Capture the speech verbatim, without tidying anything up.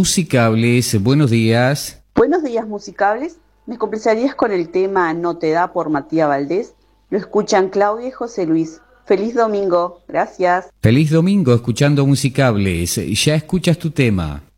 Musicables, buenos días. Buenos días, Musicables. ¿Me complacerías con el tema No te da por Matías Valdés? Lo escuchan Claudia y José Luis. Feliz domingo. Gracias. Feliz domingo escuchando Musicables. Ya escuchas tu tema.